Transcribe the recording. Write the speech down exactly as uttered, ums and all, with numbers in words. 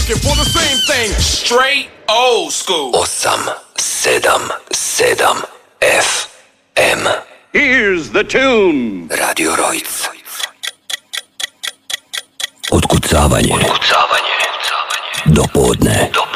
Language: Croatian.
looking for the same thing. Straight old school. osam sedam sedam F M. Here's the tune. Radio Rojc. Otkucavanje. Otkucavanje. Do podne. Do